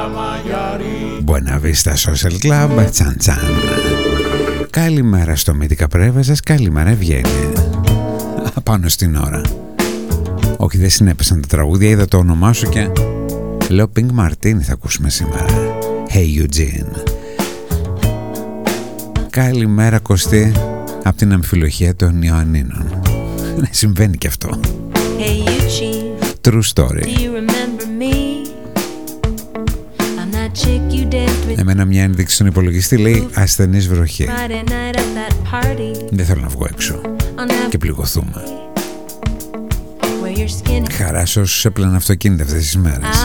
Buena Vista Social Club, τσαν τσαν. Καλημέρα στο Μύθικα Πρέβεζας, καλημέρα Ευγένεια. Πάνω στην ώρα. Όχι, δεν συνέπεσαν τα τραγούδια, είδα το όνομά σου και λέω Pink Martini θα ακούσουμε σήμερα. Hey Eugene. Καλημέρα Κωστή, από την αμφιλοχία των Ιωαννίνων. Ναι, συμβαίνει και αυτό. Hey Eugene, True story. do you remember me? I'm that chick you danced with Εμένα μια ένδειξη στον υπολογιστή λέει ασθενής βροχή. Friday night at that party. Δεν θέλω να βγω έξω On that και πληγωθούμε. where your skin Χαρά σε όσους έπλαιναν αυτοκίνητα αυτές τις μέρες.